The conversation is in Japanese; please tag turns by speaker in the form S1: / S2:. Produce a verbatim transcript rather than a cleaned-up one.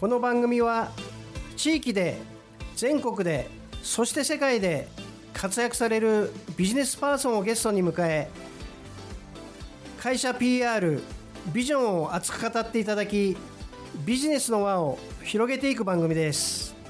S1: この番組は地域で全国でそして世界で活躍されるビジネスパーソンをゲストに迎え、会社 ピーアール、ビジョンを熱く語っていただき、ビジネスの輪を広げていく番組です。